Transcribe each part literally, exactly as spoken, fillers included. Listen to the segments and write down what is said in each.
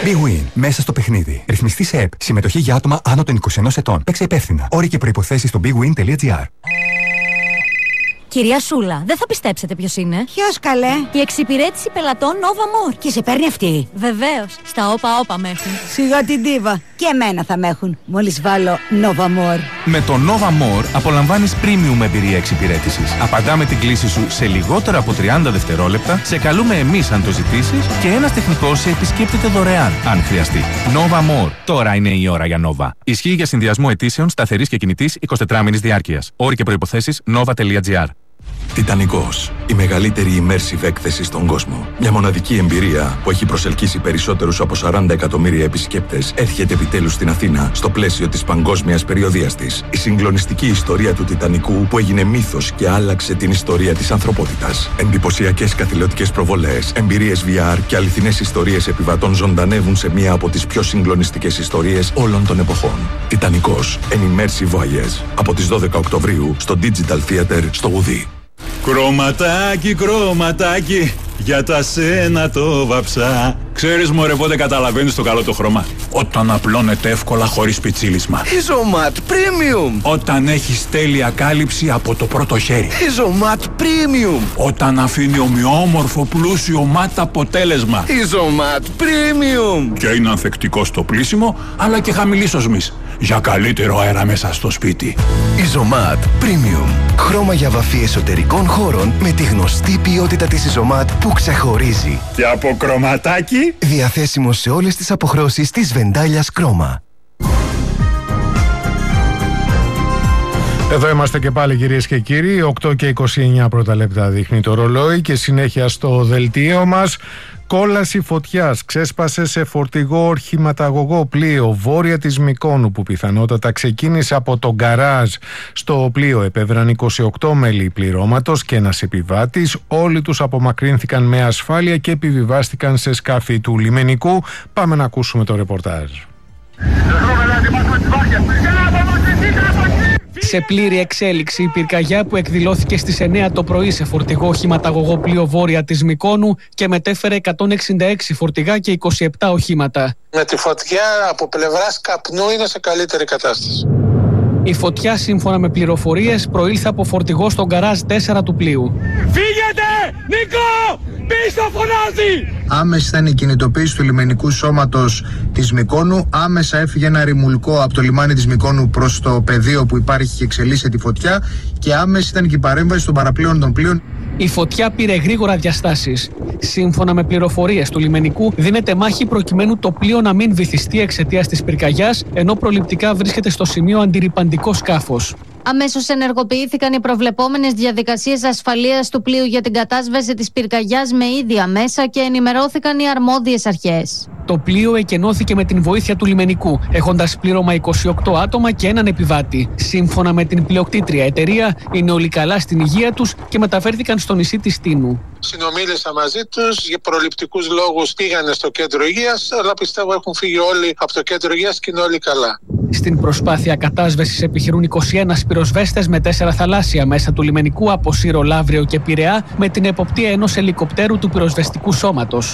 Big Win. Μέσα στο παιχνίδι. Ρυθμιστή σε ΕΠ. Συμμετοχή για άτομα άνω των είκοσι ενός ετών. Παίξε υπεύθυνα. Όροι και προϋποθέσεις στο big win τελεία gr. Κυρία Σούλα, δεν θα πιστέψετε ποιος είναι. Ποιος καλέ? Η εξυπηρέτηση πελατών Nova More. Και σε παίρνει αυτή? Βεβαίως. Στα όπα όπα με έχουν. Σιγά την ντίβα. Και εμένα θα με έχουν. Μόλις βάλω Nova More. Με το Nova More απολαμβάνεις premium εμπειρία εξυπηρέτησης. Απαντάμε την κλήση σου σε λιγότερα από τριάντα δευτερόλεπτα, σε καλούμε εμείς αν το ζητήσεις και ένας τεχνικός σε επισκέπτεται δωρεάν αν χρειαστεί. Nova More. Τώρα είναι η ώρα για Nova. Ισχύει για συνδυασμό αιτήσεων σταθερής και κινητής εικοσιτετράωρης διάρκειας. Όροι και προϋποθέσεις nova τελεία gr. Τιτανικός. Η μεγαλύτερη immersive έκθεση στον κόσμο. Μια μοναδική εμπειρία που έχει προσελκύσει περισσότερους από σαράντα εκατομμύρια επισκέπτες έρχεται επιτέλους στην Αθήνα στο πλαίσιο της παγκόσμιας περιοδείας της. Η συγκλονιστική ιστορία του Τιτανικού που έγινε μύθος και άλλαξε την ιστορία της ανθρωπότητας. Εντυπωσιακές καθηλωτικές προβολές, εμπειρίες βι αρ και αληθινές ιστορίες επιβατών ζωντανεύουν σε μία από τις πιο συγκλονιστικές ιστορίες όλων των εποχών. Τιτανικός. An immersive voyage. Από τις δώδεκα Οκτωβρίου στο Digital Theater στο Γουδί. Κρωματάκι, κρωματάκι, για τα σένα το βαψά. Ξέρεις μωρέ πότε καταλαβαίνεις το καλό το χρώμα? Όταν απλώνεται εύκολα χωρίς πιτσίλισμα. Isomat Premium. Όταν έχεις τέλεια κάλυψη από το πρώτο χέρι. Isomat Premium. Όταν αφήνει ομοιόμορφο πλούσιο ματ αποτέλεσμα. Isomat Premium. Και είναι ανθεκτικό στο πλύσιμο αλλά και χαμηλής οσμής. Για καλύτερο αέρα μέσα στο σπίτι. Isomat Premium. Χρώμα για βαφή εσωτερικών χώρων με τη γνωστή ποιότητα της Isomat που ξεχωρίζει. Και από κρωματάκι. Διαθέσιμο σε όλες τις αποχρώσεις της Βεντάλιας Κρόμα. Εδώ είμαστε και πάλι κυρίες και κύριοι, οκτώ και είκοσι εννιά πρώτα λεπτά δείχνει το ρολόι και συνέχεια στο δελτίο μας. Κόλαση φωτιάς ξέσπασε σε φορτηγό ορχηματαγωγό πλοίο βόρεια της Μυκόνου που πιθανότατα ξεκίνησε από το γκαράζ. Στο πλοίο επέβραν είκοσι οκτώ μέλη πληρώματος και ένας επιβάτης. Όλοι τους απομακρύνθηκαν με ασφάλεια και επιβιβάστηκαν σε σκάφη του λιμενικού. Πάμε να ακούσουμε το ρεπορτάζ. Σε πλήρη εξέλιξη η πυρκαγιά που εκδηλώθηκε στις εννιά το πρωί σε φορτηγό οχηματαγωγό πλοίο βόρεια της Μυκόνου και μετέφερε εκατόν εξήντα έξι φορτηγά και είκοσι επτά οχήματα. Με τη φωτιά από πλευράς καπνού είναι σε καλύτερη κατάσταση. Η φωτιά, σύμφωνα με πληροφορίες, προήλθε από φορτηγό στο γκαράζ τέσσερα του πλοίου. Φύγετε! Νίκο! Πίσω φωνάζει! Άμεσα ήταν η κινητοποίηση του λιμενικού σώματος της Μυκόνου. Άμεσα έφυγε ένα ρημουλκό από το λιμάνι της Μυκόνου προς το πεδίο που υπάρχει και εξελίσσεται τη φωτιά. Και άμεσα ήταν και η παρέμβαση των παραπλέον των πλοίων. Η φωτιά πήρε γρήγορα διαστάσεις. Σύμφωνα με πληροφορίες του λιμενικού, δίνεται μάχη προκειμένου το πλοίο να μην βυθιστεί εξαιτίας της πυρκαγιάς, ενώ προληπτικά βρίσκεται στο σημείο αντιρρυπαντικό σκάφος. Αμέσως ενεργοποιήθηκαν οι προβλεπόμενες διαδικασίες ασφαλείας του πλοίου για την κατάσβεση της πυρκαγιάς με ίδια μέσα και ενημερώθηκαν οι αρμόδιες αρχές. Το πλοίο εκενώθηκε με την βοήθεια του λιμενικού, έχοντας πλήρωμα είκοσι οκτώ άτομα και έναν επιβάτη. Σύμφωνα με την πλειοκτήτρια εταιρεία, είναι όλοι καλά στην υγεία τους και μεταφέρθηκαν στο νησί της Τίνου. Συνομίλησα μαζί τους, για προληπτικούς λόγους πήγανε στο κέντρο υγείας, αλλά πιστεύω έχουν φύγει όλοι από το κέντρο υγείας και είναι όλοι καλά. Στην προσπάθεια κατάσβεσης επιχειρούν είκοσι ένα πυροσβέστες με τέσσερα θαλάσσια μέσα του λιμενικού από Σύρο, Λαύριο και Πειραιά με την εποπτεία ενός ελικοπτέρου του πυροσβεστικού σώματος.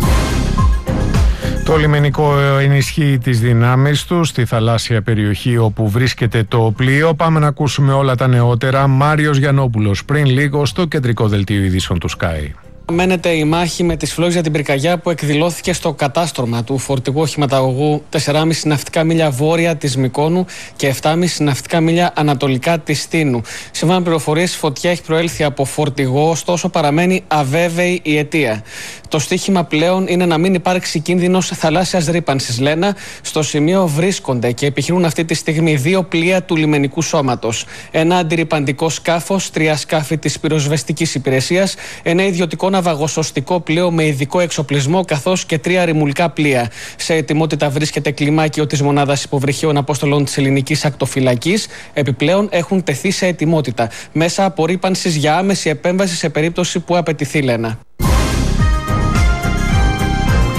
Το λιμενικό ενισχύει τις δυνάμεις του στη θαλάσσια περιοχή όπου βρίσκεται το πλοίο. Πάμε να ακούσουμε όλα τα νεότερα. Μάριος Γιαννόπουλος πριν λίγο στο κεντρικό δελτίο ειδήσεων του Sky. Μένεται η μάχη με τις φλόγες για την πυρκαγιά που εκδηλώθηκε στο κατάστρωμα του φορτηγού οχηματαγωγού τέσσερα κόμμα πέντε ναυτικά μίλια βόρεια της Μυκόνου και επτά κόμμα πέντε ναυτικά μίλια ανατολικά της Τίνου. Σύμφωνα με πληροφορίες, η φωτιά έχει προέλθει από φορτηγό, ωστόσο παραμένει αβέβαιη η αιτία. Το στίχημα πλέον είναι να μην υπάρξει κίνδυνος θαλάσσιας ρύπανσης, λένε. Στο σημείο βρίσκονται και επιχειρούν αυτή τη στιγμή δύο πλοία του λιμενικού σώματος. Ένα αντιρρυπαντικό σκάφος, τρία σκάφη της πυροσβεστικής υπηρεσίας, ένα ιδιωτικό ναυαγοσωστικό πλοίο με ειδικό εξοπλισμό, καθώς και τρία ρημουλικά πλοία. Σε ετοιμότητα βρίσκεται κλιμάκιο της Μονάδας Υποβρυχίων Αποστολών της Ελληνικής Ακτοφυλακής. Επιπλέον έχουν τεθεί σε ετοιμότητα μέσα απορρίπανσης για άμεση επέμβαση σε περίπτωση που απαιτηθεί, λένε.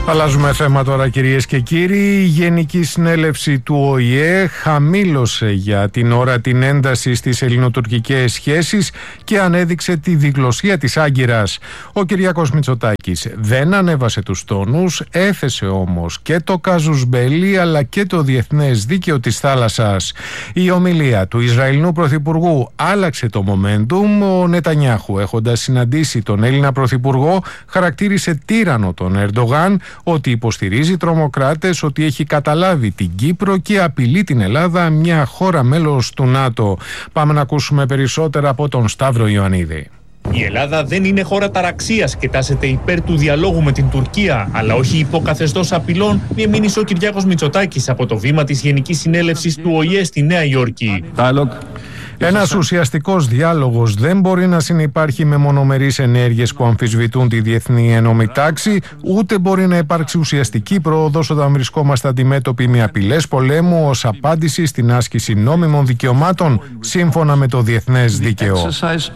Αλλάζουμε θέμα τώρα, κυρίες και κύριοι. Η Γενική Συνέλευση του Ο Η Ε χαμήλωσε για την ώρα την ένταση στις ελληνοτουρκικές σχέσεις και ανέδειξε τη διγλωσία της Άγκυρας. Ο Κυριάκος Μητσοτάκης δεν ανέβασε τους τόνους, έθεσε όμως και το κάζους μπέλι αλλά και το διεθνές δίκαιο της θάλασσας. Η ομιλία του Ισραηλινού Πρωθυπουργού άλλαξε το momentum. Ο Νετανιάχου, έχοντας συναντήσει τον Έλληνα Πρωθυπουργό, χαρακτήρισε τύρανο τον Ερντογάν, ότι υποστηρίζει τρομοκράτες, ότι έχει καταλάβει την Κύπρο και απειλεί την Ελλάδα, μια χώρα μέλος του ΝΑΤΟ. Πάμε να ακούσουμε περισσότερα από τον Σταύρο Ιωαννίδη. Η Ελλάδα δεν είναι χώρα ταραξίας και τάσεται υπέρ του διαλόγου με την Τουρκία, αλλά όχι υποκαθεστώς απειλών, διεμήνυσε ο Κυριάκος Μητσοτάκης από το βήμα της Γενικής Συνέλευσης του Ο Η Ε στη Νέα Υόρκη. Ένας ουσιαστικός διάλογος δεν μπορεί να συνυπάρχει με μονομερείς ενέργειες που αμφισβητούν τη διεθνή ενόμη τάξη, ούτε μπορεί να υπάρξει ουσιαστική πρόοδος όταν βρισκόμαστε αντιμέτωποι με απειλές πολέμου ως απάντηση στην άσκηση νόμιμων δικαιωμάτων σύμφωνα με το διεθνές δίκαιο.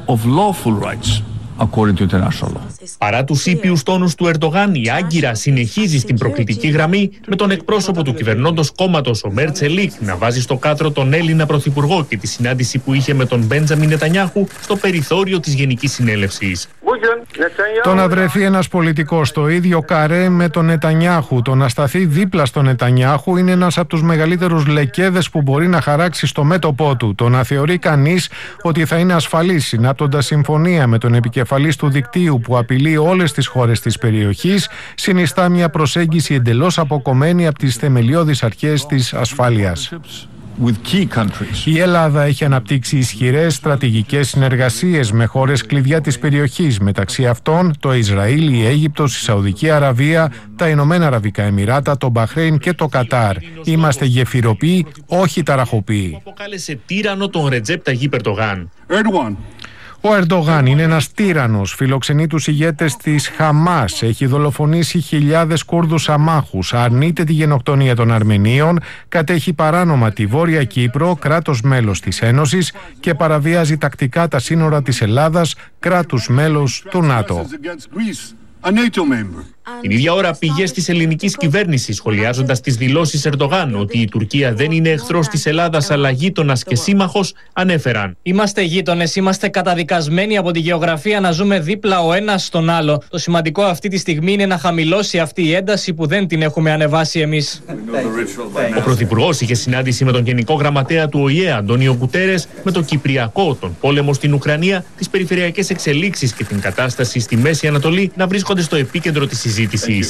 Παρά τους ήπιους τόνους του Ερντογάν, η Άγκυρα συνεχίζει στην προκλητική γραμμή, με τον εκπρόσωπο του κυβερνώντος κόμματος, ο Μέρ Τσελίκ, να βάζει στο κάδρο τον Έλληνα Πρωθυπουργό και τη συνάντηση που είχε με τον Μπέντζαμιν Νετανιάχου στο περιθώριο της Γενικής Συνέλευσης. Το να βρεθεί ένας πολιτικός στο ίδιο καρέ με τον Νετανιάχου, το να σταθεί δίπλα στον Νετανιάχου, είναι ένας από τους μεγαλύτερους λεκέδες που μπορεί να χαράξει στο μέτωπό του. Το να θεωρεί κανείς ότι θα είναι ασφαλής συνάπτοντας συμφωνία με τον επικεφαλής του δικτύου που απειλεί όλες τις χώρες της περιοχής, συνιστά μια προσέγγιση εντελώς αποκομμένη από τις θεμελιώδεις αρχές της ασφάλειας. Η Ελλάδα έχει αναπτύξει ισχυρές στρατηγικές συνεργασίες με χώρες κλειδιά της περιοχής, μεταξύ αυτών το Ισραήλ, η Αίγυπτος, η Σαουδική Αραβία, τα Ηνωμένα Αραβικά Εμιράτα, το Μπαχρέιν και το Κατάρ. Είμαστε γεφυροποιοί, όχι ταραχοποιοί. Αποκάλεσε τύρανο τον Ρετζέπ Ταγίπ Ερντογάν. Ο Ερντογάν είναι ένας τύρανος, φιλοξενεί τους ηγέτες της Χαμάς, έχει δολοφονήσει χιλιάδες Κούρδους αμάχους, αρνείται τη γενοκτονία των Αρμενίων, κατέχει παράνομα τη Βόρεια Κύπρο, κράτος μέλος της Ένωσης, και παραβιάζει τακτικά τα σύνορα της Ελλάδας, κράτους μέλος του ΝΑΤΟ. Την ίδια ώρα, πηγές της ελληνικής κυβέρνησης, σχολιάζοντας τις δηλώσεις Ερντογάν ότι η Τουρκία δεν είναι εχθρός της Ελλάδας αλλά γείτονας και σύμμαχος, ανέφεραν: Είμαστε γείτονες, είμαστε καταδικασμένοι από τη γεωγραφία να ζούμε δίπλα ο ένας στον άλλο. Το σημαντικό αυτή τη στιγμή είναι να χαμηλώσει αυτή η ένταση που δεν την έχουμε ανεβάσει εμείς. Ο Πρωθυπουργός είχε συνάντηση με τον Γενικό Γραμματέα του Ο Η Ε, Αντώνιο Γκουτέρες, με το Κυπριακό, τον πόλεμο στην Ουκρανία, τις περιφερειακές εξελίξεις και την κατάσταση στη Μέση Ανατολή να βρίσκονται στο επίκεντρο της συζήτησης.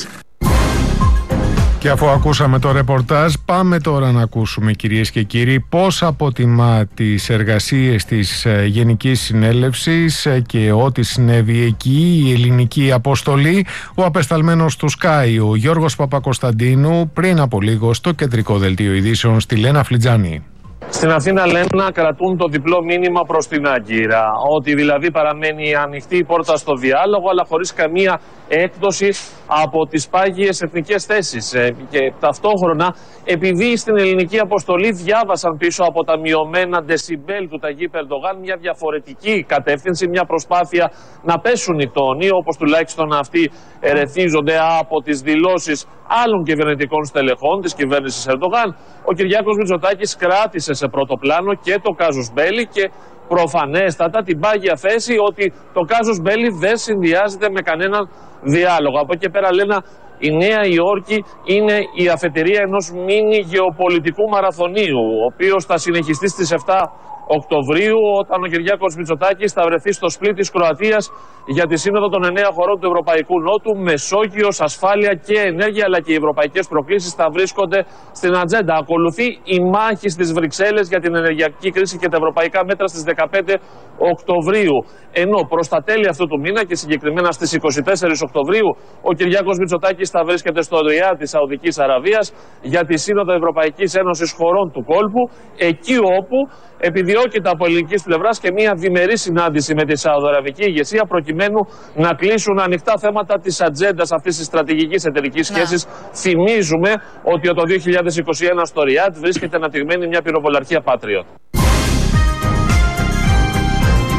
Και αφού ακούσαμε το ρεπορτάζ, πάμε τώρα να ακούσουμε, κυρίες και κύριοι, πώς αποτιμά τις εργασίες της Γενικής Συνέλευσης και ό,τι συνέβη εκεί η ελληνική αποστολή, ο απεσταλμένος του Sky, ο Γιώργος Παπακοσταντίνου, πριν από λίγο στο κεντρικό δελτίο ειδήσεων στη Λένα Φλιτζάνη. Στην Αθήνα, Λένα, κρατούν το διπλό μήνυμα προς την Άγκυρα. Ότι δηλαδή παραμένει ανοιχτή η πόρτα στο διάλογο, αλλά χωρίς καμία έκδοση από τις πάγιες εθνικές θέσεις. Και ταυτόχρονα, επειδή στην ελληνική αποστολή διάβασαν πίσω από τα μειωμένα ντεσιμπέλ του Ταγίπ Ερντογάν μια διαφορετική κατεύθυνση, μια προσπάθεια να πέσουν οι τόνοι, όπως τουλάχιστον αυτοί ερεθίζονται από τις δηλώσεις άλλων κυβερνητικών στελεχών της κυβέρνησης Ερντογάν, ο Κυριάκος Μητσοτάκης κράτησε σε πρώτο πλάνο και το κάζους μπέλι και προφανέστατα την πάγια θέση ότι το κάζους μπέλι δεν συνδυάζεται με κανέναν διάλογο. Από εκεί πέρα, Λένα, η Νέα Υόρκη είναι η αφετηρία ενός μίνι γεωπολιτικού μαραθωνίου, ο οποίος θα συνεχιστεί στις επτά Οκτωβρίου, όταν ο Κυριάκος Μητσοτάκης θα βρεθεί στο σπλί της Κροατίας για τη Σύνοδο των εννέα χωρών του Ευρωπαϊκού Νότου. Μεσόγειος, ασφάλεια και ενέργεια, αλλά και οι ευρωπαϊκές προκλήσεις θα βρίσκονται στην ατζέντα. Ακολουθεί η μάχη στις Βρυξέλλες για την ενεργειακή κρίση και τα ευρωπαϊκά μέτρα στις δεκαπέντε Οκτωβρίου. Ενώ προς τα τέλη αυτού του μήνα και συγκεκριμένα στις είκοσι τέσσερις Οκτωβρίου, ο Κυριάκος Μητσοτάκης θα βρίσκεται στο Ριάντ της Σαουδικής Αραβίας για τη Σύνοδο Ευρωπαϊκής Ένωσης χωρών του κόλπου, εκεί όπου επιδιώκεται από ελληνικής πλευράς και μια διμερή συνάντηση με τη Σαουδαραβική ηγεσία, προκειμένου να κλείσουν ανοιχτά θέματα της ατζέντας αυτής της στρατηγικής εταιρικής σχέσης. Θυμίζουμε ότι το δύο χιλιάδες είκοσι ένα στο Ριάντ βρίσκεται αναπτυγμένη μια πυροβολαρχία Patriot.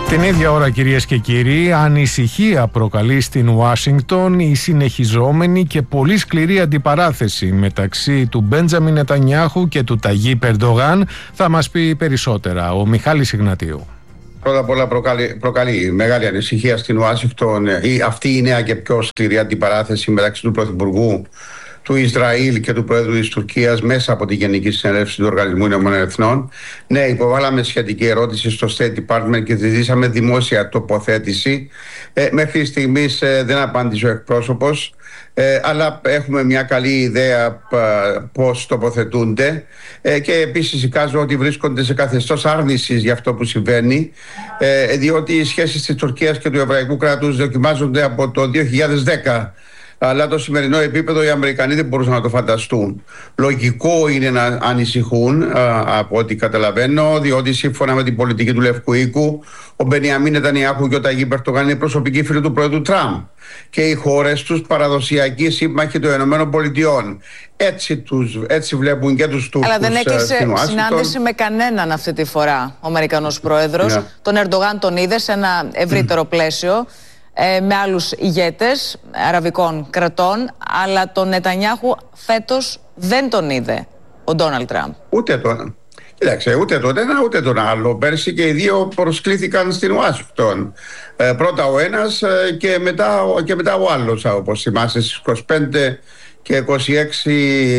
Την ίδια ώρα, κυρίες και κύριοι, ανησυχία προκαλεί στην Ουάσιγκτον η συνεχιζόμενη και πολύ σκληρή αντιπαράθεση μεταξύ του Μπέντζαμιν Νετανιάχου και του Ταγίπ Ερντογάν. Θα μας πει περισσότερα ο Μιχάλης Ιγνατίου. Πρώτα απ' όλα προκαλεί, προκαλεί μεγάλη ανησυχία στην Ουάσιγκτον η, αυτή η νέα και πιο σκληρή αντιπαράθεση μεταξύ του Πρωθυπουργού του Ισραήλ και του Πρόεδρου της Τουρκίας μέσα από τη Γενική Συνέλευση του Οργανισμού Ηνωμένων Εθνών. Ναι, υποβάλαμε σχετική ερώτηση στο State Department και ζητήσαμε δημόσια τοποθέτηση. Ε, μέχρι στιγμής ε, δεν απάντησε ο εκπρόσωπος, ε, αλλά έχουμε μια καλή ιδέα πώς τοποθετούνται ε, και επίσης εικάζω ότι βρίσκονται σε καθεστώς άρνησης για αυτό που συμβαίνει, ε, διότι οι σχέσεις της Τουρκίας και του Εβραϊκού κράτους δοκιμάζονται από το δύο χιλιάδες δέκα. Αλλά το σημερινό επίπεδο οι Αμερικανοί δεν μπορούσαν να το φανταστούν. Λογικό είναι να ανησυχούν, α, από ό,τι καταλαβαίνω, διότι σύμφωνα με την πολιτική του Λευκού Οίκου, ο Μπενιαμίν Νετανιάχου και ο Ταγίπ Ερντογάν είναι προσωπικοί φίλοι του Πρόεδρου Τραμπ και οι χώρες τους παραδοσιακοί σύμμαχοι των Ηνωμένων Πολιτειών. Έτσι, τους, έτσι βλέπουν και τους Τούρκους. Αλλά δεν έκυψε συνάντηση με κανέναν αυτή τη φορά ο Αμερικανός Πρόεδρος. Yeah. Τον Ερντογάν τον είδε σε ένα ευρύτερο mm. πλαίσιο, με άλλους ηγέτες αραβικών κρατών, αλλά τον Νετανιάχου φέτος δεν τον είδε ο Ντόναλντ Τραμπ. Ούτε τον. Κοίταξε, ούτε τον ένα ούτε τον άλλο. Πέρσι και οι δύο προσκλήθηκαν στην Ουάσιγκτον. Ε, πρώτα ο ένας ε, και, μετά, και μετά ο άλλος, όπως θυμάσαι, στις είκοσι πέντε και είκοσι έξι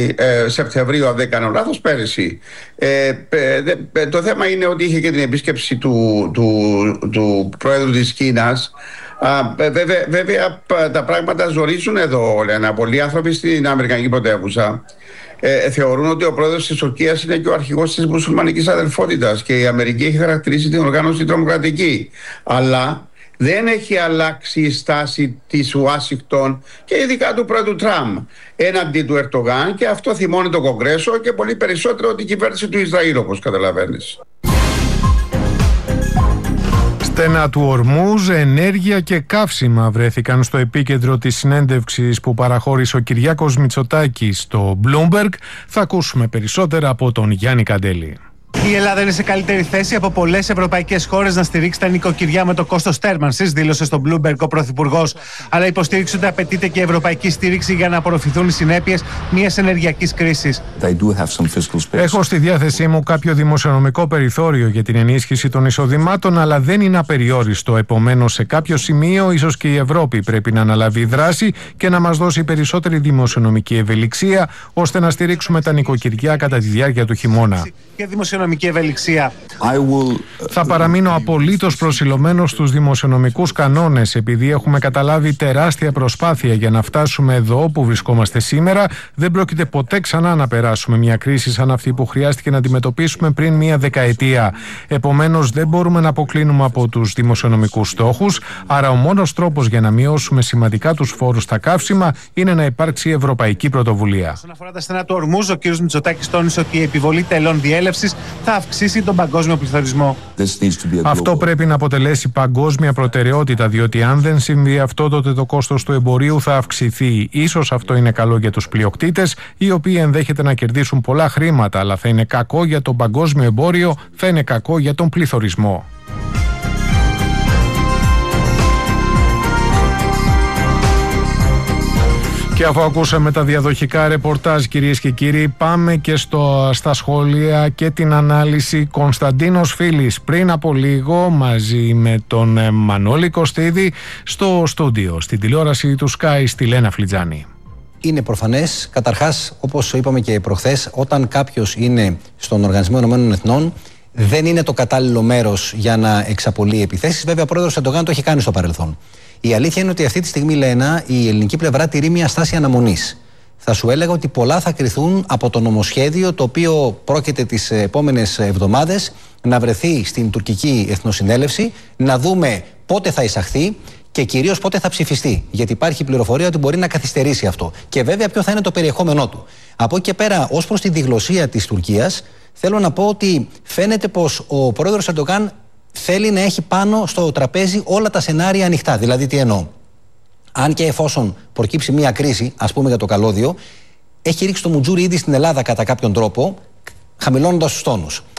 ε, Σεπτεμβρίου, αν δεν κάνω λάθος, πέρυσι. Ε, ε, το θέμα είναι ότι είχε και την επίσκεψη του, του, του, του Πρόεδρου της Κίνας. Α, βέβαια, βέβαια τα πράγματα ζορίζουν εδώ, λένε πολλοί άνθρωποι στην Αμερικανική πρωτεύουσα. Ε, θεωρούν ότι ο πρόεδρος της Τουρκίας είναι και ο αρχηγός της μουσουλμανικής αδελφότητας και η Αμερική έχει χαρακτηρίσει την οργάνωση τρομοκρατική. Αλλά δεν έχει αλλάξει η στάση της Ουάσιγκτον και ειδικά του πρόεδρου Τραμπ έναντι του Ερντογάν, και αυτό θυμώνει το Κογκρέσο και πολύ περισσότερο την κυβέρνηση του Ισραήλ, όπως καταλαβαίνεις. Στένα του Ορμούζ, ενέργεια και καύσιμα βρέθηκαν στο επίκεντρο της συνέντευξης που παραχώρησε ο Κυριάκος Μητσοτάκης στο Bloomberg. Θα ακούσουμε περισσότερα από τον Γιάννη Καντέλη. Η Ελλάδα είναι σε καλύτερη θέση από πολλές ευρωπαϊκές χώρες να στηρίξει τα νοικοκυριά με το κόστος θέρμανσης, δήλωσε στο Bloomberg ο Πρωθυπουργός. Αλλά υποστήριξε ότι απαιτείται και ευρωπαϊκή στήριξη για να απορροφηθούν οι συνέπειες μιας ενεργειακής κρίσης. Έχω στη διάθεσή μου κάποιο δημοσιονομικό περιθώριο για την ενίσχυση των εισοδημάτων, αλλά δεν είναι απεριόριστο. Επομένως, σε κάποιο σημείο, ίσως και η Ευρώπη πρέπει να αναλάβει δράση και να μας δώσει περισσότερη δημοσιονομική ευελιξία, ώστε να στηρίξουμε τα νοικοκυριά κατά τη διάρκεια του χειμώνα. Και δημοσιονομική ευελιξία. Will... Θα παραμείνω απολύτως προσιλωμένος στους δημοσιονομικούς κανόνες, επειδή έχουμε καταλάβει τεράστια προσπάθεια για να φτάσουμε εδώ όπου βρισκόμαστε σήμερα. Δεν πρόκειται ποτέ ξανά να περάσουμε μια κρίση σαν αυτή που χρειάστηκε να αντιμετωπίσουμε πριν μια δεκαετία. Επομένως, δεν μπορούμε να αποκλίνουμε από τους δημοσιονομικούς στόχους. Άρα, ο μόνος τρόπος για να μειώσουμε σημαντικά τους φόρους στα καύσιμα είναι να υπάρξει ευρωπαϊκή πρωτοβουλία. Όσον αφορά τα στενά του Ορμούζ, ο κ. Μητσοτάκης τόνισε ότι η επιβολή τελών διέλευσης θα αυξήσει τον παγκόσμιο πληθωρισμό. Αυτό πρέπει να αποτελέσει παγκόσμια προτεραιότητα, διότι αν δεν συμβεί αυτό, τότε το κόστος του εμπορίου θα αυξηθεί. Ίσως αυτό είναι καλό για τους πλειοκτήτες, οι οποίοι ενδέχεται να κερδίσουν πολλά χρήματα, αλλά θα είναι κακό για το παγκόσμιο εμπόριο, θα είναι κακό για τον πληθωρισμό. Και αφού ακούσαμε τα διαδοχικά ρεπορτάζ, κυρίες και κύριοι, πάμε και στο, στα σχόλια και την ανάλυση. Κωνσταντίνος Φίλης πριν από λίγο μαζί με τον Μανώλη Κωστίδη στο στούντιο, στην τηλεόραση του Sky, στη Λένα Φλιτζάνη. Είναι προφανές, καταρχάς, όπως είπαμε και προχθές, όταν κάποιος είναι στον Οργανισμό Ηνωμένων Εθνών, δεν είναι το κατάλληλο μέρος για να εξαπολύει επιθέσεις. Βέβαια, ο πρόεδρος Ερντογάν το έχει κάνει στο παρελθόν. Η αλήθεια είναι ότι αυτή τη στιγμή, Λένα, η ελληνική πλευρά τηρεί μια στάση αναμονής. Θα σου έλεγα ότι πολλά θα κριθούν από το νομοσχέδιο, το οποίο πρόκειται τις επόμενες εβδομάδες να βρεθεί στην τουρκική εθνοσυνέλευση, να δούμε πότε θα εισαχθεί και κυρίως πότε θα ψηφιστεί. Γιατί υπάρχει πληροφορία ότι μπορεί να καθυστερήσει αυτό. Και βέβαια, ποιο θα είναι το περιεχόμενό του. Από εκεί και πέρα, ως προς τη διγλωσία της Τουρκίας, θέλω να πω ότι φαίνεται πως ο πρόεδρος Ερντογάν θέλει να έχει πάνω στο τραπέζι όλα τα σενάρια ανοιχτά. Δηλαδή, τι εννοώ. Αν και εφόσον προκύψει μια κρίση, ας πούμε για το καλώδιο, έχει ρίξει το μουτζούρι ήδη στην Ελλάδα κατά κάποιον τρόπο, χαμηλώνοντας τους τόνους.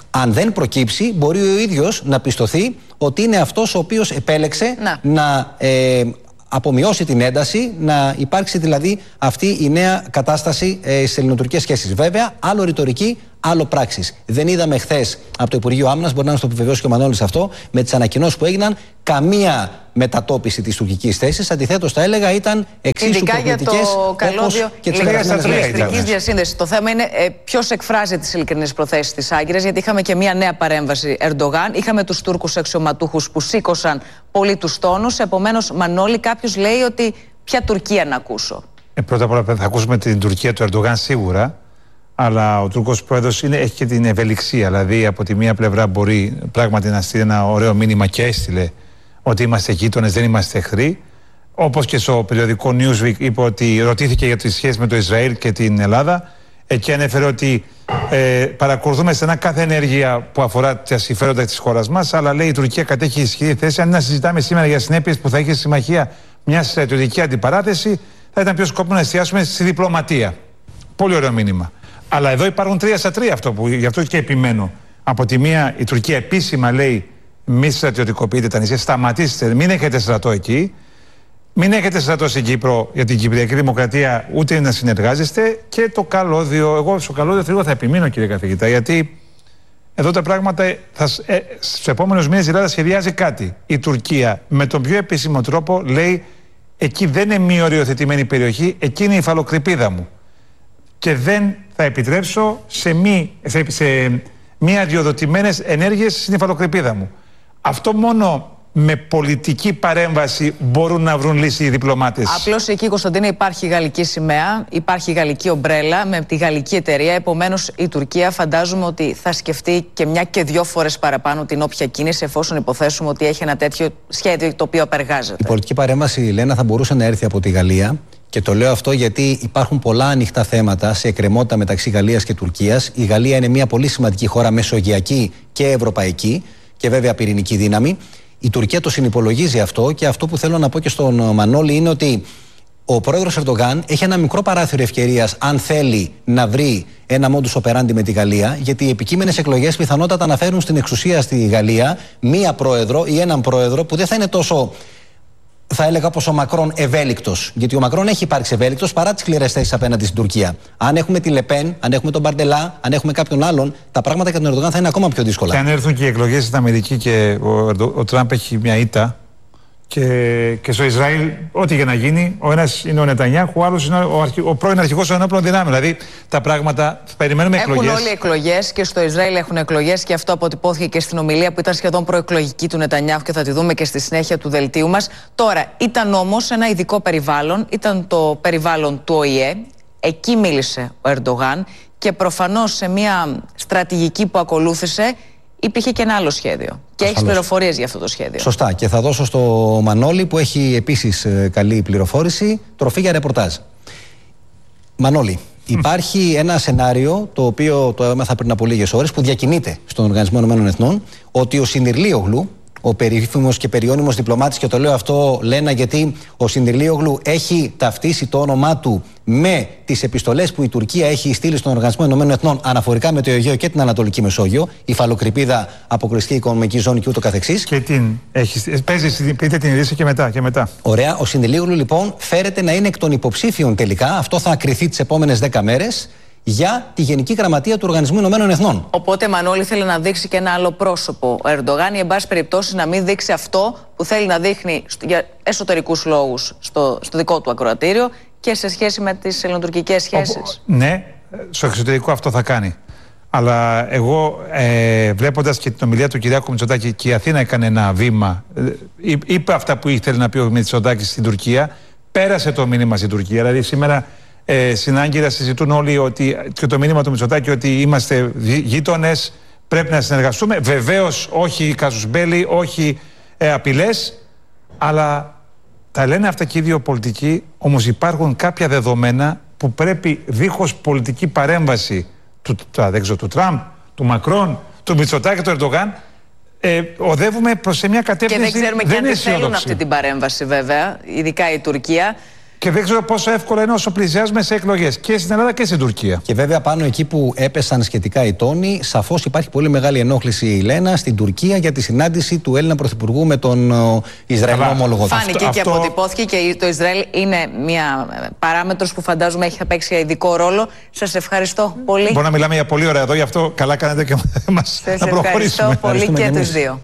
Αν δεν προκύψει, μπορεί ο ίδιος να πιστωθεί ότι είναι αυτός ο οποίος επέλεξε να, να ε, απομειώσει την ένταση, να υπάρξει δηλαδή αυτή η νέα κατάσταση ε, στις ελληνοτουρκικές σχέσεις. Βέβαια, άλλο ρητορική, άλλο πράξεις. Δεν είδαμε χθες από το Υπουργείο Άμυνας, μπορεί να μας το επιβεβαιώσει και ο Μανώλης αυτό, με τις ανακοινώσεις που έγιναν, καμία μετατόπιση της τουρκικής θέσης. Αντιθέτως, θα έλεγα, ήταν εξίσου προκλητικές. Ειδικά για το καλώδιο ηλεκτρικής διασύνδεσης. Το θέμα είναι ε, ποιος εκφράζει τις ειλικρινείς προθέσεις της Άγκυρας, γιατί είχαμε και μια νέα παρέμβαση Ερντογάν. Είχαμε τους Τούρκους αξιωματούχους που σήκωσαν πολύ τους τόνους. Επομένως, Μανώλη, κάποιος λέει ότι ποια Τουρκία να ακούσω. Ε, πρώτα απ' όλα θα ακούσουμε την Τουρκία του Ερντογάν σίγουρα. Αλλά ο Τούρκος πρόεδρος είναι, έχει και την ευελιξία. Δηλαδή, από τη μία πλευρά μπορεί πράγματι να στείλει ένα ωραίο μήνυμα και έστειλε ότι είμαστε γείτονες, δεν είμαστε εχθροί. Όπως και στο περιοδικό Newsweek είπε ότι ρωτήθηκε για τις σχέσεις με το Ισραήλ και την Ελλάδα. Εκεί ανέφερε ότι ε, παρακολουθούμε στενά κάθε ενέργεια που αφορά τα συμφέροντα της χώρας μας. Αλλά λέει η Τουρκία κατέχει ισχυρή θέση. Αν είναι να συζητάμε σήμερα για συνέπειες που θα έχει στη συμμαχία μια στρατιωτική αντιπαράθεση, θα ήταν πιο σκόπιμο να εστιάσουμε στη διπλωματία. Πολύ ωραίο μήνυμα. Αλλά εδώ υπάρχουν τρία στα τρία, αυτό που, γι' αυτό και επιμένω. Από τη μία, η Τουρκία επίσημα λέει: μη στρατιωτικοποιείτε τα νησιά, σταματήστε, μην έχετε στρατό εκεί. Μην έχετε στρατό στην Κύπρο για την Κυπριακή Δημοκρατία, ούτε να συνεργάζεστε. Και το καλώδιο. Εγώ στο καλώδιο θέλω θα επιμείνω, κύριε καθηγητά, γιατί εδώ τα πράγματα. Ε, στους επόμενους μήνες η Ελλάδα σχεδιάζει κάτι. Η Τουρκία με τον πιο επίσημο τρόπο λέει: εκεί δεν είναι μη οριοθετημένη περιοχή, εκεί είναι η υφαλοκρηπίδα μου. Και δεν θα επιτρέψω σε μη, σε, σε μη αδειοδοτημένες ενέργειες στην υφαλοκρηπίδα μου. Αυτό μόνο με πολιτική παρέμβαση μπορούν να βρουν λύση οι διπλωμάτες. Απλώς εκεί, Κωνσταντίνε, υπάρχει γαλλική σημαία, υπάρχει γαλλική ομπρέλα με τη γαλλική εταιρεία. Επομένως, η Τουρκία φαντάζομαι ότι θα σκεφτεί και μια και δυο φορές παραπάνω την όποια κίνηση, εφόσον υποθέσουμε ότι έχει ένα τέτοιο σχέδιο το οποίο απεργάζεται. Η πολιτική παρέμβαση, Λένα, θα μπορούσε να έρθει από τη Γαλλία. Και το λέω αυτό γιατί υπάρχουν πολλά ανοιχτά θέματα σε εκκρεμότητα μεταξύ Γαλλίας και Τουρκίας. Η Γαλλία είναι μια πολύ σημαντική χώρα μεσογειακή και ευρωπαϊκή και βέβαια πυρηνική δύναμη. Η Τουρκία το συνυπολογίζει αυτό και αυτό που θέλω να πω και στον Μανώλη είναι ότι ο πρόεδρος Ερντογάν έχει ένα μικρό παράθυρο ευκαιρίας αν θέλει να βρει ένα modus operandi με τη Γαλλία, γιατί οι επικείμενες εκλογές πιθανότατα να φέρουν στην εξουσία στη Γαλλία μία πρόεδρο ή έναν πρόεδρο που δεν θα είναι τόσο, θα έλεγα, όπως ο Μακρόν ευέλικτος. Γιατί ο Μακρόν έχει υπάρξει ευέλικτος παρά τις σκληρές θέσεις απέναντι στην Τουρκία. Αν έχουμε τη Λεπέν, αν έχουμε τον Μπαρντελά, αν έχουμε κάποιον άλλον, τα πράγματα για τον Ερντογάν θα είναι ακόμα πιο δύσκολα. Και αν έρθουν και οι εκλογές στην Αμερική και ο, Ερντο, ο Τραμπ έχει μια ήττα. Και, και στο Ισραήλ, ό,τι για να γίνει, ο ένας είναι ο Νετανιάχου, ο άλλος είναι ο, αρχι, ο πρώην αρχηγός των ενόπλων δυνάμεων. Δηλαδή τα πράγματα. Περιμένουμε εκλογές. Έχουν όλοι εκλογές και στο Ισραήλ έχουν εκλογές και αυτό αποτυπώθηκε και στην ομιλία που ήταν σχεδόν προεκλογική του Νετανιάχου και θα τη δούμε και στη συνέχεια του δελτίου μας. Τώρα, ήταν όμως ένα ειδικό περιβάλλον, ήταν το περιβάλλον του Ο Η Ε. Εκεί μίλησε ο Ερντογάν και προφανώς σε μια στρατηγική που ακολούθησε. Υπήρχε και ένα άλλο σχέδιο. Και έχει πληροφορίες για αυτό το σχέδιο. Σωστά. Και θα δώσω στο Μανώλη, που έχει επίσης καλή πληροφόρηση, τροφή για ρεπορτάζ. Μανώλη, υπάρχει ένα σενάριο το οποίο το έμαθα πριν από λίγες ώρες που διακινείται στον Οργανισμό Ηνωμένων Εθνών, ότι ο Συνειρλίογλου, ο περίφημος και περιώνυμος διπλωμάτης, και το λέω αυτό, Λένα, γιατί ο Συνειρλίογλου έχει ταυτίσει το όνομά του με τις επιστολές που η Τουρκία έχει στείλει στον Οργανισμό Ηνωμένων Εθνών αναφορικά με το Αιγαίο και την Ανατολική Μεσόγειο, η υφαλοκρηπίδα, αποκλειστική οικονομική ζώνη και ούτω καθεξής. Και την έχει. Παίζει, πείτε την ειδήση και μετά, και μετά. Ωραία. Ο Συνειρλίογλου λοιπόν φέρεται να είναι εκ των υποψήφιων τελικά. Αυτό θα ακριθεί τις επόμενες δέκα μέρες. Για τη Γενική Γραμματεία του Οργανισμού Ηνωμένων Εθνών. Οπότε, Μανώλη, θέλει να δείξει και ένα άλλο πρόσωπο. Ο Ερντογάν, ή εν πάση περιπτώσει, να μην δείξει αυτό που θέλει να δείχνει για εσωτερικούς λόγους στο, στο δικό του ακροατήριο και σε σχέση με τις ελληνοτουρκικές σχέσεις. Ναι, στο εξωτερικό αυτό θα κάνει. Αλλά εγώ, ε, βλέποντας και την ομιλία του Κυριάκου Μητσοτάκη, και η Αθήνα έκανε ένα βήμα, ε, είπε αυτά που ήθελε να πει ο Μητσοτάκης στην Τουρκία, πέρασε το μήνυμα στην Τουρκία. Δηλαδή, σήμερα. Ε, στην Άγκυρα συζητούν όλοι ότι, και το μήνυμα του Μητσοτάκη, ότι είμαστε γείτονες, πρέπει να συνεργαστούμε. Βεβαίως όχι κάσους μπέλι, όχι ε, απειλές, αλλά τα λένε αυτά και οι δύο πολιτικοί. Όμως υπάρχουν κάποια δεδομένα που πρέπει δίχως πολιτική παρέμβαση του, τα, δεν ξέρω, του Τραμπ, του Μακρόν, του Μητσοτάκη, του Ερντογάν, ε, οδεύουμε προς σε μια κατεύθυνση. Και δεν ξέρουμε και αν θέλουν αυτή την παρέμβαση, βέβαια, ειδικά η Τουρκία. Και δεν ξέρω πόσο εύκολο είναι όσο πλησιάζουμε σε εκλογές και στην Ελλάδα και στην Τουρκία. Και βέβαια πάνω εκεί που έπεσαν σχετικά οι τόνοι, σαφώς υπάρχει πολύ μεγάλη ενόχληση, η Λένα, στην Τουρκία για τη συνάντηση του Έλληνα Πρωθυπουργού με τον Ισραηλινό ομόλογο. Φάνηκε αυτό, και αποτυπώθηκε και το Ισραήλ είναι μια παράμετρος που φαντάζομαι έχει παίξει ειδικό ρόλο. Σας ευχαριστώ πολύ. Μπορούμε να μιλάμε για πολύ ωραία εδώ, γι' αυτό καλά κάνετε και μας να προχωρήσουμε. Ευχαριστώ πολύ και τους δύο.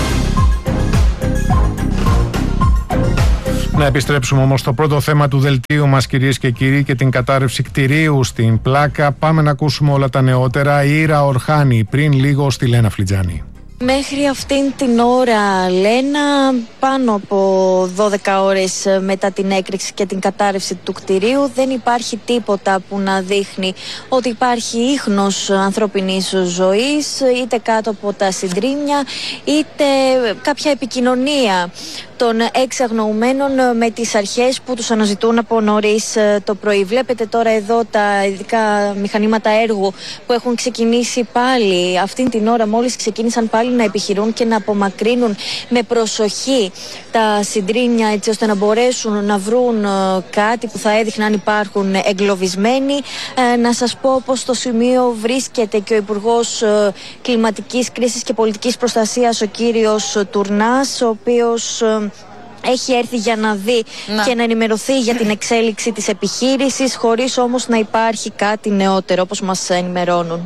Να επιστρέψουμε όμως στο πρώτο θέμα του δελτίου μας, κυρίες και κύριοι, και την κατάρρευση κτηρίου στην Πλάκα. Πάμε να ακούσουμε όλα τα νεότερα. Η Ήρα Ορχάνη πριν λίγο στη Λένα Φλιτζάνη. Μέχρι αυτήν την ώρα, Λένα, πάνω από δώδεκα ώρες μετά την έκρηξη και την κατάρρευση του κτηρίου, δεν υπάρχει τίποτα που να δείχνει ότι υπάρχει ίχνος ανθρώπινης ζωής, είτε κάτω από τα συντρίμμια, είτε κάποια επικοινωνία των έξι αγνοουμένων με τις αρχές που τους αναζητούν από νωρίς το πρωί. Βλέπετε τώρα εδώ τα ειδικά μηχανήματα έργου που έχουν ξεκινήσει πάλι αυτήν την ώρα, μόλις ξεκίνησαν πάλι να επιχειρούν και να απομακρύνουν με προσοχή τα συντρίμμια, έτσι ώστε να μπορέσουν να βρουν κάτι που θα έδειχνε αν υπάρχουν εγκλωβισμένοι. Ε, να σας πω πως στο σημείο βρίσκεται και ο Υπουργός Κλιματικής Κρίσης και Πολιτικής Προστασίας, ο κύριος Τουρνάς, ο οποίος έχει έρθει για να δει να. και να ενημερωθεί για την εξέλιξη της επιχείρησης, χωρίς όμως να υπάρχει κάτι νεότερο, όπως μας ενημερώνουν.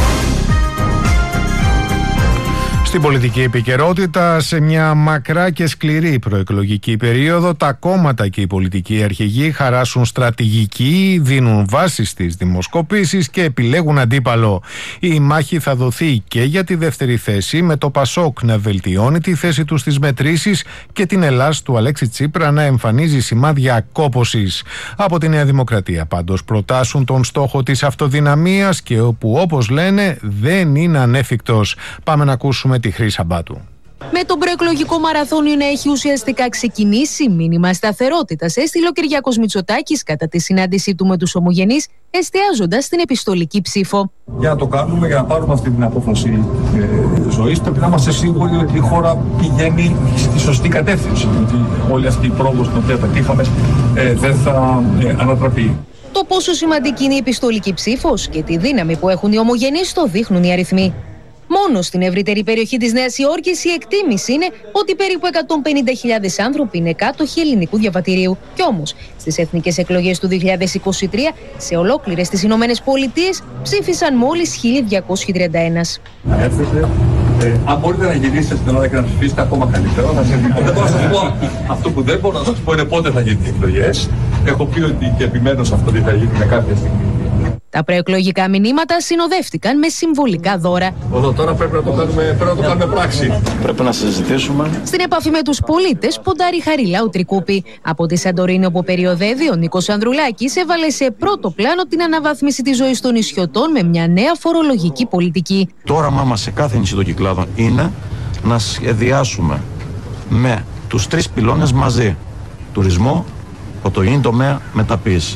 Στην πολιτική επικαιρότητα, σε μια μακρά και σκληρή προεκλογική περίοδο, τα κόμματα και οι πολιτικοί αρχηγοί χαράσουν στρατηγική, δίνουν βάση στις δημοσκοπήσεις και επιλέγουν αντίπαλο. Η μάχη θα δοθεί και για τη δεύτερη θέση, με το Πασόκ να βελτιώνει τη θέση του στις μετρήσεις και την Ελλάς του Αλέξη Τσίπρα να εμφανίζει σημάδια κόπωσης. Από τη Νέα Δημοκρατία πάντως προτάσουν τον στόχο της αυτοδυναμίας και όπου, όπως λένε, δεν είναι ανέφικτος. Πάμε να ακούσουμε τη Χρύσα Σαμπάτου. Με τον προεκλογικό μαραθώνιο να έχει ουσιαστικά ξεκινήσει, μήνυμα σταθερότητας έστειλε ο Κυριάκος Μητσοτάκης κατά τη συνάντησή του με τους ομογενείς, εστιάζοντας στην επιστολική ψήφο. Για να το κάνουμε, για να πάρουμε αυτή την απόφαση ε, ζωής, πρέπει να είμαστε σίγουροι ότι η χώρα πηγαίνει στη σωστή κατεύθυνση. Ότι όλη αυτή η πρόοδος την οποία πετύχαμε ε, δεν θα ε, ανατραπεί. Το πόσο σημαντική είναι η επιστολική ψήφος και τη δύναμη που έχουν οι ομογενείς το δείχνουν οι αριθμοί. Μόνο στην ευρύτερη περιοχή της Νέας Υόρκης η εκτίμηση είναι ότι περίπου εκατόν πενήντα χιλιάδες άνθρωποι είναι κάτοχοι ελληνικού διαβατηρίου. Κι όμως, στις εθνικές εκλογές του δύο χιλιάδες είκοσι τρία, σε ολόκληρες τις Ηνωμένες Πολιτείες ψήφισαν μόλις χίλια διακόσιοι τριάντα ένα. Να έρθετε, ε, αν μπορείτε να γυρίσετε στην Ελλάδα και να ψηφίσετε ακόμα καλύτερα, θα σας πω. Δεν μπορώ να σας πω. Αυτό που δεν μπορώ να σας πω είναι πότε θα γίνουν οι εκλογές. Έχω πει ότι και επιμένω σε αυτό ότι θα γίνει κάποια στιγμή. Τα προεκλογικά μηνύματα συνοδεύτηκαν με συμβολικά δώρα. Εδώ τώρα πρέπει να το κάνουμε, πρέπει να το κάνουμε πράξη. Πρέπει να συζητήσουμε. Στην επαφή με τους πολίτες, ποντάρει Χαριλάου Τρικούπη. Από τη Σαντορίνη, όπου περιοδεύει, ο Νίκος Ανδρουλάκης έβαλε σε πρώτο πλάνο την αναβάθμιση της ζωής των νησιωτών με μια νέα φορολογική πολιτική. Το όραμά μας σε κάθε νησί των Κυκλάδων είναι να σχεδιάσουμε με τους τρεις πυλώνες μαζί. Τουρισμό, πρωτογενή τομέα, μεταποίηση.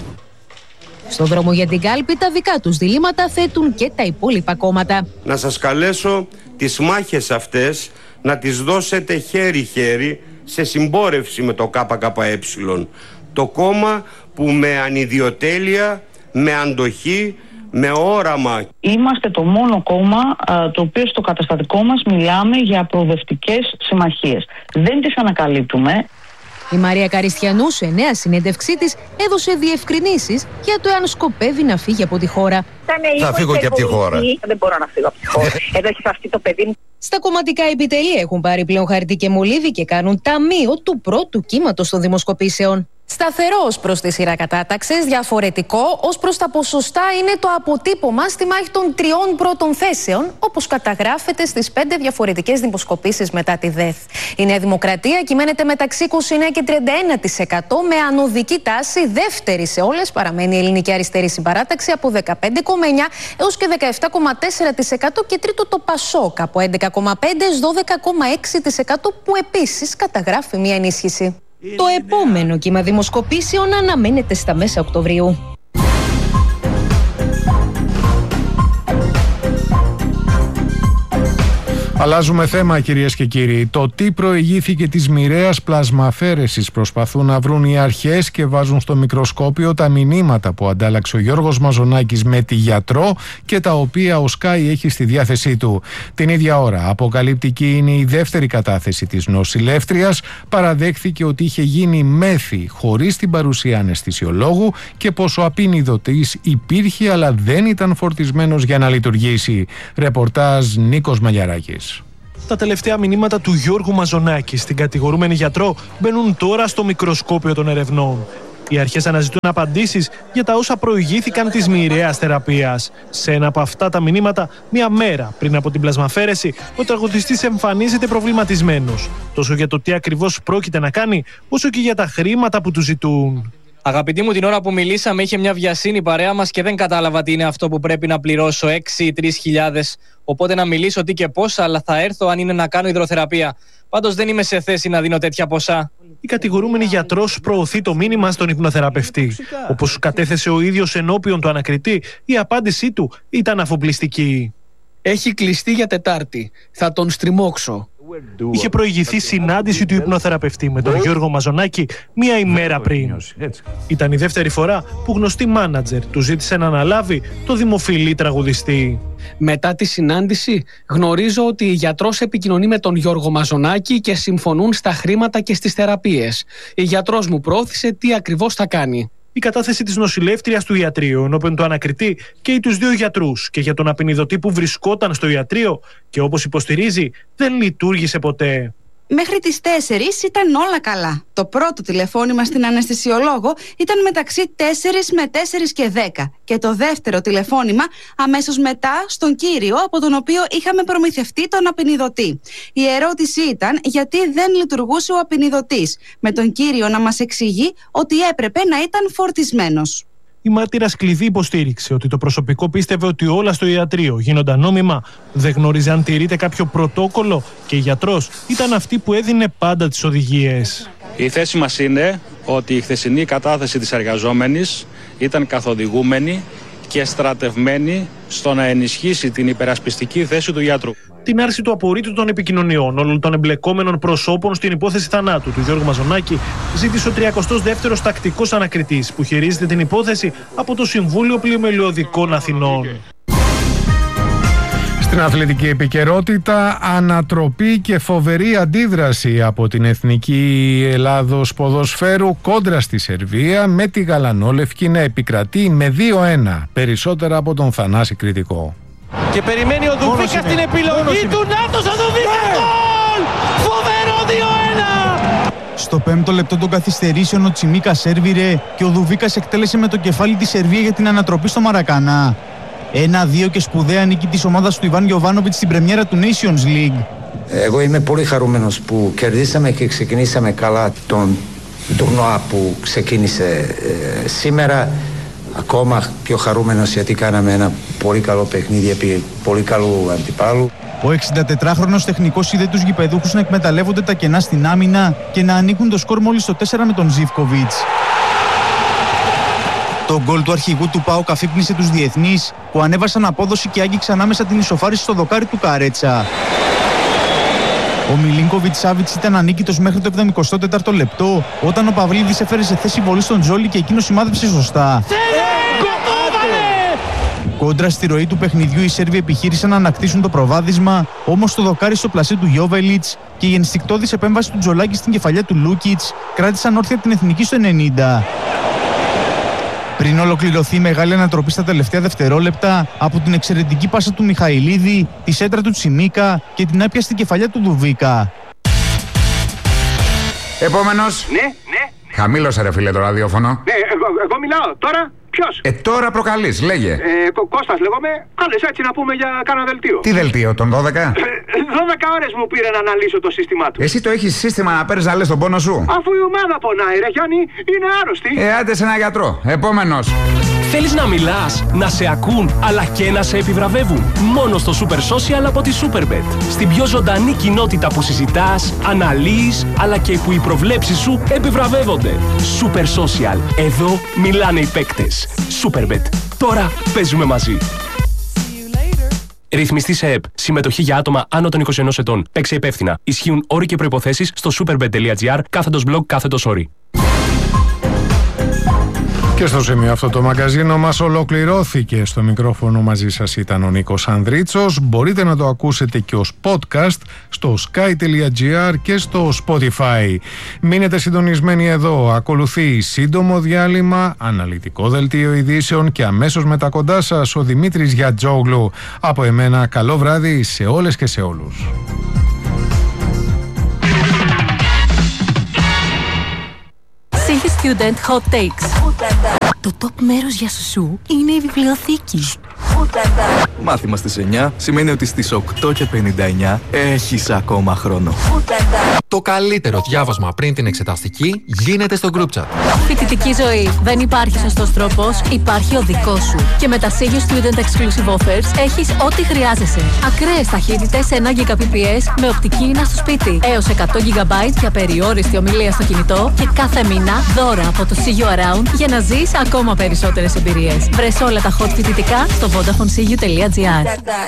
Στο δρόμο για την κάλπη τα δικά τους διλήμματα θέτουν και τα υπόλοιπα κόμματα. Να σας καλέσω τις μάχες αυτές να τις δώσετε χέρι-χέρι σε συμπόρευση με το ΚΚΕ. Το κόμμα που με ανιδιοτέλεια, με αντοχή, με όραμα. Είμαστε το μόνο κόμμα α, το οποίο στο καταστατικό μας μιλάμε για προοδευτικές συμμαχίες. Δεν τις ανακαλύπτουμε. Η Μαρία Καριστιανού, σε νέα συνέντευξή της, έδωσε διευκρινήσεις για το εάν σκοπεύει να φύγει από τη χώρα. Θα φύγω και από τη χώρα. Δεν μπορώ να φύγω από τη χώρα. Εδώ έχει φαυτεί το παιδί μου. Στα κομματικά επιτελεία έχουν πάρει πλέον χαρτί και μολύβι και κάνουν ταμείο του πρώτου κύματος των δημοσκοπήσεων. Σταθερό ως προς τη σειρά κατάταξης, διαφορετικό ως προς τα ποσοστά είναι το αποτύπωμα στη μάχη των τριών πρώτων θέσεων, όπως καταγράφεται στις πέντε διαφορετικές δημοσκοπήσεις μετά τη ΔΕΘ. Η Νέα Δημοκρατία κυμαίνεται μεταξύ είκοσι εννέα και τριάντα ένα τοις εκατό με ανωδική τάση. Δεύτερη σε όλες παραμένει η Ελληνική Αριστερή Συμπαράταξη από δεκαπέντε κόμμα εννέα έως και δεκαεπτά κόμμα τέσσερα τοις εκατό και τρίτο το Πασόκ από έντεκα κόμμα πέντε έως δώδεκα κόμμα έξι τοις εκατό που επίσης καταγράφει μια ενίσχυση. Το επόμενο κύμα δημοσκοπήσεων αναμένεται στα μέσα Οκτωβρίου. Αλλάζουμε θέμα, κυρίες και κύριοι. Το τι προηγήθηκε της μοιραίας πλασμαφαίρεσης προσπαθούν να βρουν οι αρχές και βάζουν στο μικροσκόπιο τα μηνύματα που αντάλλαξε ο Γιώργος Μαζονάκης με τη γιατρό και τα οποία ο Sky έχει στη διάθεσή του. Την ίδια ώρα, αποκαλυπτική είναι η δεύτερη κατάθεση της νοσηλεύτριας. Παραδέχθηκε ότι είχε γίνει μέθη χωρίς την παρουσία αναισθησιολόγου και πως ο απεινιδωτής υπήρχε αλλά δεν ήταν φορτισμένος για να λειτουργήσει. Ρεπορτάζ Νίκος Μαλιαράκης. Τα τελευταία μηνύματα του Γιώργου Μαζονάκη στην κατηγορούμενη γιατρό μπαίνουν τώρα στο μικροσκόπιο των ερευνών. Οι αρχές αναζητούν απαντήσεις για τα όσα προηγήθηκαν της μοιραίας θεραπείας. Σε ένα από αυτά τα μηνύματα, μία μέρα πριν από την πλασμαφαίρεση, ο τραγουδιστής εμφανίζεται προβληματισμένος. Τόσο για το τι ακριβώς πρόκειται να κάνει, όσο και για τα χρήματα που του ζητούν. Αγαπητοί μου, την ώρα που μιλήσαμε είχε μια βιασύνη παρέα μας και δεν κατάλαβα τι είναι αυτό που πρέπει να πληρώσω, έξι ή τρεις χιλιάδες. Οπότε να μιλήσω τι και πόσα, αλλά θα έρθω αν είναι να κάνω υδροθεραπεία. Πάντως δεν είμαι σε θέση να δίνω τέτοια ποσά. Η κατηγορούμενη γιατρός προωθεί το μήνυμα στον υπνοθεραπευτή. Όπως κατέθεσε ο ίδιος ενώπιον του ανακριτή, η απάντησή του ήταν αφοπλιστική. Έχει κλειστεί για Τετάρτη. Θα τον στριμώξω. Είχε προηγηθεί συνάντηση του υπνοθεραπευτή με τον Γιώργο Μαζονάκη μία ημέρα πριν. Ήταν η δεύτερη φορά που γνωστή μάνατζερ του ζήτησε να αναλάβει το δημοφιλή τραγουδιστή. Μετά τη συνάντηση γνωρίζω ότι η γιατρός επικοινωνεί με τον Γιώργο Μαζονάκη και συμφωνούν στα χρήματα και στις θεραπείες. Η γιατρός μου πρόθεσε τι ακριβώς θα κάνει. Η κατάθεση της νοσηλεύτριας του ιατρείου ενώπιον του ανακριτή καίει τους δύο γιατρούς και για τον απεινιδωτή που βρισκόταν στο ιατρείο και όπως υποστηρίζει δεν λειτουργήσε ποτέ. Μέχρι τις τέσσερις ήταν όλα καλά. Το πρώτο τηλεφώνημα στην αναισθησιολόγο ήταν μεταξύ τέσσερις με τέσσερις και δέκα και το δεύτερο τηλεφώνημα αμέσως μετά στον κύριο από τον οποίο είχαμε προμηθευτεί τον απεινιδωτή. Η ερώτηση ήταν γιατί δεν λειτουργούσε ο απεινιδωτής, με τον κύριο να μας εξηγεί ότι έπρεπε να ήταν φορτισμένος. Η μάρτυρας κλειδί υποστήριξε ότι το προσωπικό πίστευε ότι όλα στο ιατρείο γίνονταν νόμιμα, δεν γνώριζε αν τηρείται κάποιο πρωτόκολλο και η γιατρός ήταν αυτή που έδινε πάντα τις οδηγίες. Η θέση μας είναι ότι η χθεσινή κατάθεση της εργαζόμενης ήταν καθοδηγούμενη και στρατευμένη στο να ενισχύσει την υπερασπιστική θέση του γιατρού. Την άρση του απορρίτου των επικοινωνιών όλων των εμπλεκόμενων προσώπων στην υπόθεση θανάτου του Γιώργου Μαζονάκη ζήτησε ο τριακοστός δεύτερος τακτικός ανακριτής που χειρίζεται την υπόθεση από το Συμβούλιο Πλημελιωδικών Αθηνών. Στην αθλητική επικαιρότητα, ανατροπή και φοβερή αντίδραση από την Εθνική Ελλάδος Ποδοσφαίρου κόντρα στη Σερβία με τη γαλανόλευκη να επικρατεί με δύο ένα, περισσότερα από τον Θανάση Κρητικό. Και περιμένει ο Δουβίκα στην επιλογή του. Νάτος ο Δουβίκα, γκολ! Φοβερό δύο ένα! Στο πέμπτο λεπτό των καθυστερήσεων ο Τσιμίκα σέρβιρε και ο Δουβίκας εκτέλεσε με το κεφάλι τη Σερβία για την ανατροπή στο Μαρακανά. ένα δύο και σπουδαία νίκη της ομάδας του Ιβάν Γιοβάνοβιτς στην πρεμιέρα του Nations League. Εγώ είμαι πολύ χαρούμενος που κερδίσαμε και ξεκινήσαμε καλά τον τουρνουά που ξεκίνησε ε, σήμερα. Ακόμα πιο χαρούμενος γιατί κάναμε ένα πολύ καλό παιχνίδι επί πολύ καλού αντιπάλου. Ο εξηντατετράχρονος τεχνικός είδε τους γηπεδούχους να εκμεταλλεύονται τα κενά στην άμυνα και να ανοίγουν το σκορ μόλις στο τέσσερα με τον Ζίβκοβιτς. Το γκολ του αρχηγού του ΠΑΟΚ αφύπνισε τους διεθνείς που ανέβασαν απόδοση και άγγιξαν άμεσα την ισοφάριση στο δοκάρι του Καρέτσα. Ο Μιλίνκοβιτς Σάβιτς ήταν ανίκητος μέχρι το εβδομηκοστό τέταρτο λεπτό όταν ο Παυλίδης έφερε σε θέση βολή στον Τζόλι και εκείνος σημάδεψε σωστά. Κόντρα στη ροή του παιχνιδιού οι Σέρβοι επιχείρησαν να ανακτήσουν το προβάδισμα, όμως το δοκάρι στο πλασέ του Γιόβελιτς και η ενστικτώδης επέμβαση του Τζολάκη στην κεφαλιά του Λούκιτς κράτησαν όρθια την εθνική στο ενενήντα. Πριν ολοκληρωθεί η μεγάλη ανατροπή στα τελευταία δευτερόλεπτα από την εξαιρετική πάσα του Μιχαηλίδη, τη σέντρα του Τσιμίκα και την άπιαστη κεφαλιά του Δουβίκα. Επόμενος. Ναι, ναι. Χαμήλωσε ρε φίλε το ραδιόφωνο. Ναι, εγώ, εγώ μιλάω. Τώρα ποιος? Ε, τώρα προκαλείς, λέγε. Ε, Κώστας λέγομαι. Κάλες έτσι να πούμε για κάνα δελτίο. Τι δελτίο, τον δώδεκα? δώδεκα ώρες μου πήρε να αναλύσω το σύστημά του. Εσύ το έχεις σύστημα να παίρνεις να λες τον πόνο σου? Αφού η ομάδα πονάει ρε Γιάννη, είναι άρρωστη. Ε, άντε σε ένα γιατρό. Επόμενος. Θέλεις να μιλάς, να σε ακούν, αλλά και να σε επιβραβεύουν? Μόνο στο Super Social από τη Superbet. Στην πιο ζωντανή κοινότητα που συζητάς, αναλύεις, αλλά και που οι προβλέψεις σου επιβραβεύονται. Super Social. Εδώ μιλάνε οι παίκτες. Superbet. Τώρα παίζουμε μαζί. Ρυθμιστή σε ΕΠ. Συμμετοχή για άτομα άνω των είκοσι ενός ετών. Παίξε υπεύθυνα. Ισχύουν όροι και προϋποθέσεις στο superbet.gr κάθετος blog κάθετος όροι. Και στο σημείο αυτό το μαγκαζίνο μας ολοκληρώθηκε. Στο μικρόφωνο μαζί σας ήταν ο Νίκος Ανδρίτσος. Μπορείτε να το ακούσετε και ως podcast στο sky.gr και στο Spotify. Μείνετε συντονισμένοι εδώ. Ακολουθεί σύντομο διάλειμμα, αναλυτικό δελτίο ειδήσεων και αμέσως μετά κοντά σας ο Δημήτρης Γιατζόγλου. Από εμένα καλό βράδυ σε όλες και σε όλους. Σίγη Student Hot Takes. Το top μέρος για σουσού είναι η βιβλιοθήκη. Μάθημα στις εννιά σημαίνει ότι στις οκτώ και πενήντα εννιά έχεις ακόμα χρόνο. Το καλύτερο διάβασμα πριν την εξεταστική γίνεται στο group chat. Φοιτητική ζωή. Δεν υπάρχει σωστός τρόπος, υπάρχει ο δικός σου. Και με τα Σίγη Student Exclusive Offers έχεις ό,τι χρειάζεσαι. Ακραίες ταχύτητες ένα γίγαμπιτ περ σέκοντ με οπτική ίνα στο σπίτι. Έως εκατό τζι μπι για περιόριστη ομιλία στο κινητό και κάθε μήνα δώρα από το See You Around για να ζεις ακόμα περισσότερες εμπειρίες. Βρες όλα τα hot φοιτητικά στο vodafone c u dot g r.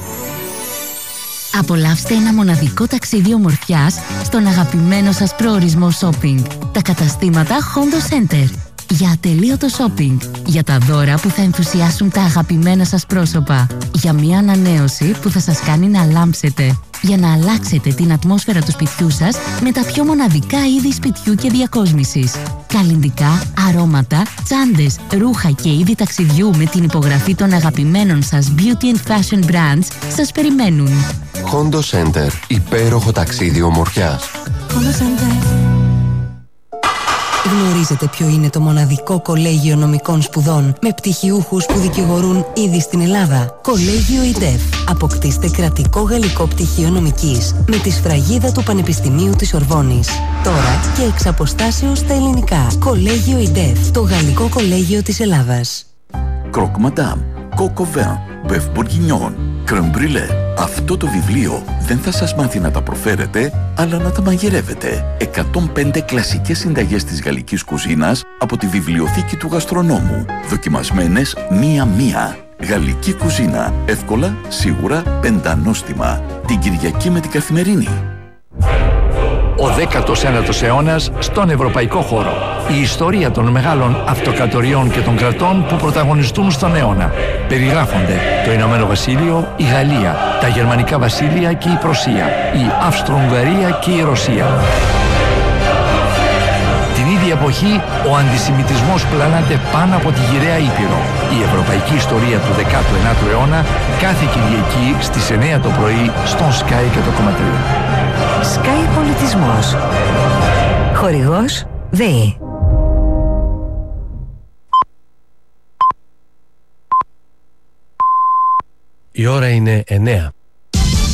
Απολαύστε ένα μοναδικό ταξίδι ομορφιάς στον αγαπημένο σας προορισμό shopping. Τα καταστήματα Hondo Center. Για ατελείωτο shopping. Για τα δώρα που θα ενθουσιάσουν τα αγαπημένα σας πρόσωπα. Για μια ανανέωση που θα σας κάνει να λάμψετε. Για να αλλάξετε την ατμόσφαιρα του σπιτιού σας με τα πιο μοναδικά είδη σπιτιού και διακόσμησης. Καλλυντικά, αρώματα, τσάντες, ρούχα και είδη ταξιδιού με την υπογραφή των αγαπημένων σας beauty and fashion brands σας περιμένουν. Hondo Center. Υπέροχο ταξίδι ομορφιάς. Hondo Center. Γνωρίζετε ποιο είναι το μοναδικό κολέγιο νομικών σπουδών με πτυχιούχους που δικηγορούν ήδη στην Ελλάδα? Κολέγιο ΙΝΤΕΦ. Αποκτήστε κρατικό γαλλικό πτυχίο νομικής με τη σφραγίδα του Πανεπιστημίου της Ορβόνης. Τώρα και εξ αποστάσεως στα ελληνικά. Κολέγιο ΙΝΤΕΦ. Το γαλλικό κολέγιο της Ελλάδας. Κροκ Μαντάμ, Κόκο Βέν, Μπεφ Μπουργκινιόν, Κρεμ Μπριλέ. Αυτό το βιβλίο δεν θα σας μάθει να τα προφέρετε, αλλά να τα μαγειρεύετε. εκατόν πέντε κλασικές συνταγές της γαλλικής κουζίνας από τη βιβλιοθήκη του γαστρονόμου. Δοκιμασμένες μία-μία. Γαλλική κουζίνα. Εύκολα, σίγουρα, πεντανόστιμα. Την Κυριακή με την Καθημερινή. Ο δέκατος ένατος αιώνας στον ευρωπαϊκό χώρο. Η ιστορία των μεγάλων αυτοκρατοριών και των κρατών που πρωταγωνιστούν στον αιώνα. Περιγράφονται το Ηνωμένο Βασίλειο, η Γαλλία, τα Γερμανικά Βασίλεια και η Πρωσία, η Αυστρο-Ουγγαρία και η Ρωσία. Την ίδια εποχή, ο αντισημιτισμός πλανάται πάνω από τη γυραιά Ήπειρο. Η ευρωπαϊκή ιστορία του δέκατου ένατου αιώνα κάθε Κυριακή στις εννιά το πρωί στον Sky και το κομματρί. Sky Πολιτισμός. Χορηγός ΔΕΗ. Η ώρα είναι εννιά.